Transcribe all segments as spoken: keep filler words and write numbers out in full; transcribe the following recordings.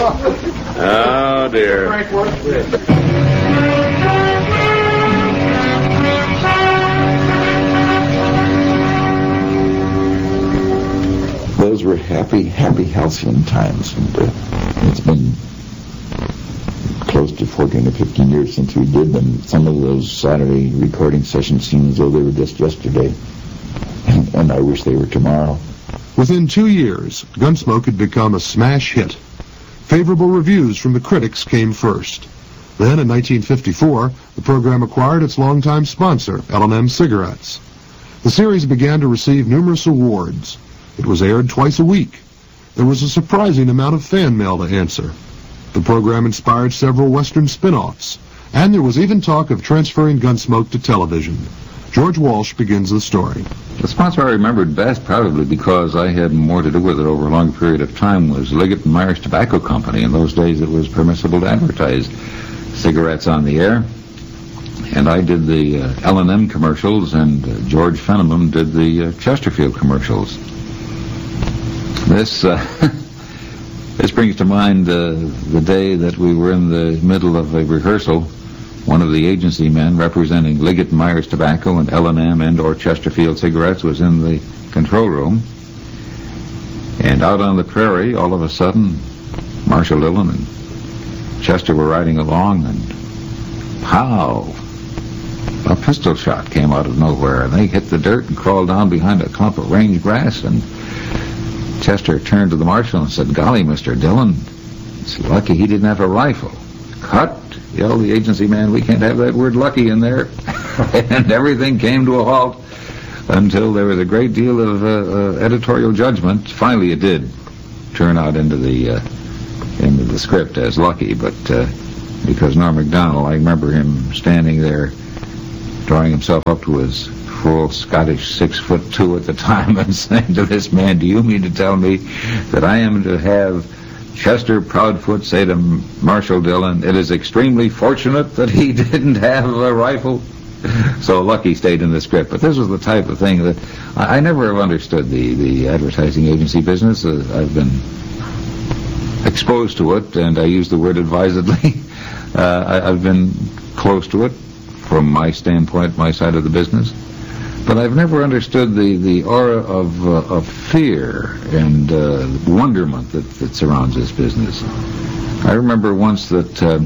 Oh, dear. Those were happy, happy, halcyon times. And uh, it's been close to fourteen or fifteen years since we did them. Some of those Saturday recording sessions seem as though they were just yesterday. And, and I wish they were tomorrow. Within two years, Gunsmoke had become a smash hit. Favorable reviews from the critics came first. Then, in nineteen fifty-four, the program acquired its longtime sponsor, L and M Cigarettes. The series began to receive numerous awards. It was aired twice a week. There was a surprising amount of fan mail to answer. The program inspired several Western spin-offs, and there was even talk of transferring Gunsmoke to television. George Walsh begins the story. The sponsor I remembered best, probably because I had more to do with it over a long period of time, was Liggett and Myers Tobacco Company. In those days, it was permissible to advertise cigarettes on the air. And I did the uh, L and M commercials, and uh, George Fenneman did the uh, Chesterfield commercials. This uh, this brings to mind uh, the day that we were in the middle of a rehearsal. One of the agency men representing Liggett and Myers Tobacco and L and M and or Chesterfield cigarettes was in the control room. And out on the prairie, all of a sudden, Marshall Dillon and Chester were riding along, and pow! A pistol shot came out of nowhere, and they hit the dirt and crawled down behind a clump of range grass, and Chester turned to the marshal and said, "Golly, Mister Dillon, it's lucky he didn't have a rifle." "Cut!" yelled the agency man. "We can't have that word lucky in there." And everything came to a halt until there was a great deal of uh, uh, editorial judgment. Finally, it did turn out into the uh, into the script as lucky, but uh, because Norm Macdonald, I remember him standing there drawing himself up to his full Scottish six foot two at the time and saying to this man, "Do you mean to tell me that I am to have Chester Proudfoot say to Marshall Dillon, 'It is extremely fortunate that he didn't have a rifle'?" So lucky stayed in the script. But this was the type of thing that I, I never have understood the, the advertising agency business. Uh, I've been exposed to it, and I use the word advisedly. uh, I, I've been close to it from my standpoint, my side of the business. But I've never understood the, the aura of, uh, of fear and uh, wonderment that, that surrounds this business. I remember once that uh,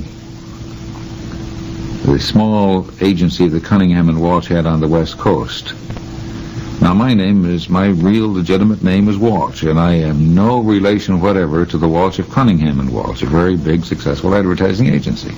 the small agency that Cunningham and Walsh had on the West Coast. Now, my name is, my real legitimate name is Walsh, and I am no relation whatever to the Walsh of Cunningham and Walsh, a very big, successful advertising agency.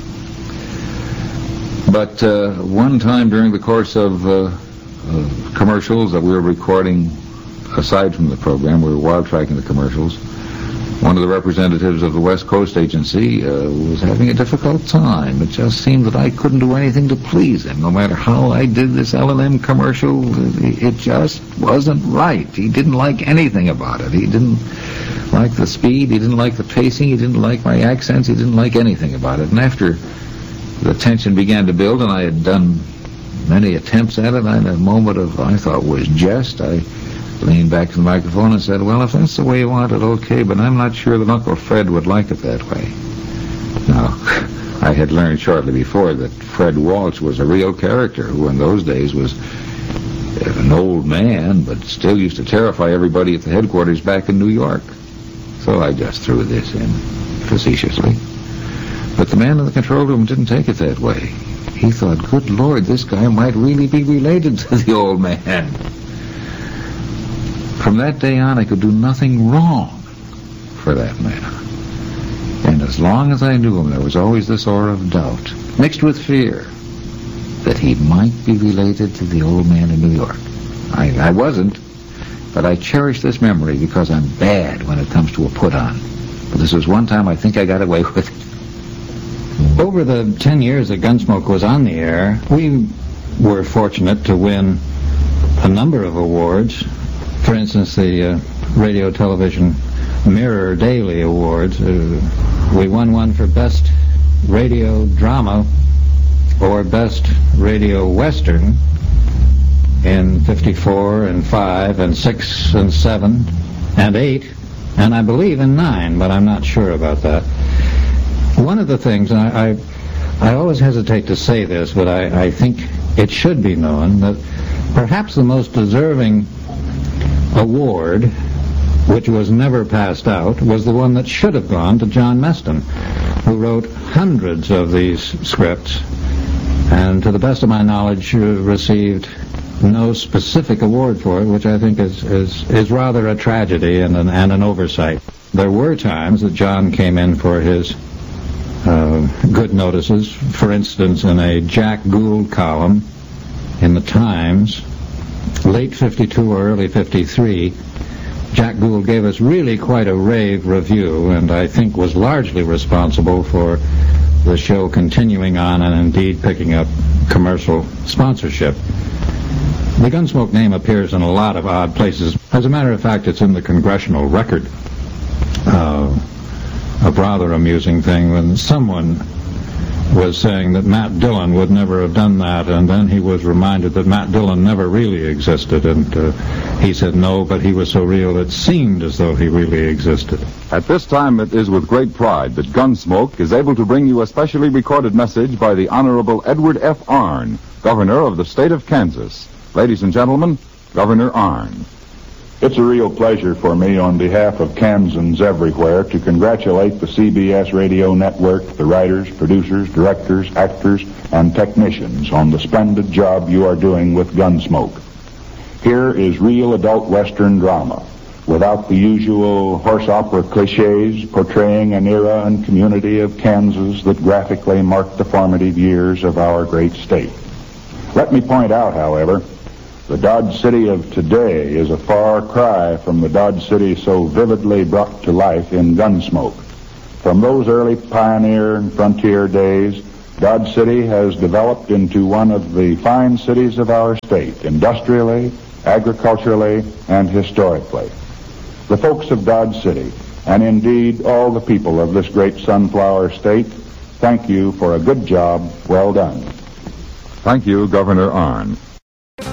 But uh, one time during the course of uh, Uh, commercials that we were recording aside from the program, we were wild tracking the commercials, one of the representatives of the West Coast agency uh, was having a difficult time. It just seemed that I couldn't do anything to please him. No matter how I did this L and M commercial, it just wasn't right. He didn't like anything about it. He didn't like the speed, he didn't like the pacing, he didn't like my accents, he didn't like anything about it. And after the tension began to build, and I had done many attempts at it, I had a moment of, I thought was jest. I leaned back to the microphone and said, "Well, if that's the way you want it, okay, but I'm not sure that Uncle Fred would like it that way." Now, I had learned shortly before that Fred Walsh was a real character, who in those days was an old man, but still used to terrify everybody at the headquarters back in New York. So I just threw this in, facetiously. But the man in the control room didn't take it that way. He thought, good Lord, this guy might really be related to the old man. From that day on, I could do nothing wrong for that man. And as long as I knew him, there was always this aura of doubt, mixed with fear, that he might be related to the old man in New York. I, I wasn't, but I cherish this memory because I'm bad when it comes to a put-on. But this was one time I think I got away with it. Over the ten years that Gunsmoke was on the air, we were fortunate to win a number of awards. For instance, the uh, Radio Television Mirror Daily Awards. Uh, we won one for Best Radio Drama or Best Radio Western in fifty-four and five and six and seven and eight, and I believe in nine, but I'm not sure about that. One of the things, and I, I, I always hesitate to say this, but I, I think it should be known that perhaps the most deserving award, which was never passed out, was the one that should have gone to John Meston, who wrote hundreds of these scripts, and to the best of my knowledge, uh, received no specific award for it, which I think is, is, is rather a tragedy and an, and an oversight. There were times that John came in for his uh, good notices. For instance, in a Jack Gould column in the Times, late fifty-two or early fifty-three, Jack Gould gave us really quite a rave review, and I think was largely responsible for the show continuing on and indeed picking up commercial sponsorship. The Gunsmoke name appears in a lot of odd places. As a matter of fact, it's in the Congressional Record. Uh, a rather amusing thing when someone was saying that Matt Dillon would never have done that, and then he was reminded that Matt Dillon never really existed, and uh, he said no, but he was so real it seemed as though he really existed. At this time, it is with great pride that Gunsmoke is able to bring you a specially recorded message by the Honorable Edward F. Arnn, Governor of the state of Kansas. Ladies and gentlemen, Governor Arnn. It's a real pleasure for me on behalf of Kansans everywhere to congratulate the C B S radio network, the writers, producers, directors, actors, and technicians on the splendid job you are doing with Gunsmoke. Here is real adult Western drama, without the usual horse opera cliches portraying an era and community of Kansas that graphically marked the formative years of our great state. Let me point out, however, the Dodge City of today is a far cry from the Dodge City so vividly brought to life in Gunsmoke. From those early pioneer and frontier days, Dodge City has developed into one of the fine cities of our state, industrially, agriculturally, and historically. The folks of Dodge City, and indeed all the people of this great sunflower state, thank you for a good job well done. Thank you, Governor Arnn.